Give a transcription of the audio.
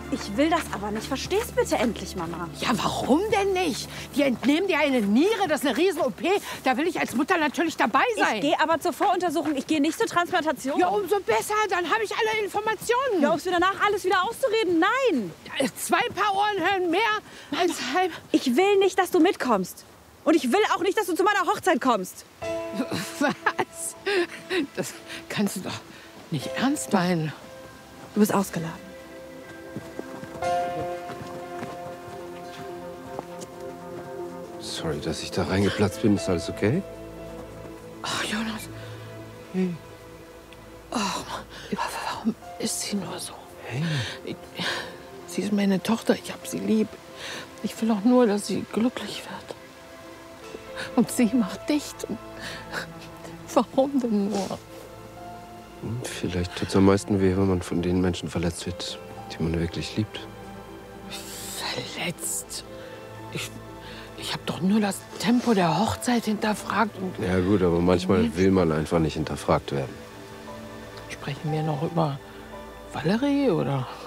Ich will das aber nicht. Versteh's bitte endlich, Mama. Ja, warum denn nicht? Die entnehmen dir eine Niere, das ist eine Riesen-OP. Da will ich als Mutter natürlich dabei sein. Ich gehe aber zur Voruntersuchung. Ich gehe nicht zur Transplantation. Ja, umso besser. Dann habe ich alle Informationen. Hör auf, mir danach alles wieder auszureden. Nein. 2 Paar Ohren hören mehr als halb. Ich will nicht, dass du mitkommst. Und ich will auch nicht, dass du zu meiner Hochzeit kommst. Was? Das kannst du doch nicht ernst meinen. Du bist ausgeladen. Sorry, dass ich da reingeplatzt bin. Ist alles okay? Ach, Jonas. Hey. Ach, warum ist sie nur so? Hey. Sie ist meine Tochter. Ich hab sie lieb. Ich will auch nur, dass sie glücklich wird. Und sie macht dicht. Warum denn nur? Vielleicht tut's am meisten weh, wenn man von den Menschen verletzt wird, die man wirklich liebt. Verletzt? Ich habe doch nur das Tempo der Hochzeit hinterfragt. Und Ja gut, aber manchmal will man einfach nicht hinterfragt werden. sprechen wir noch über Valerie oder?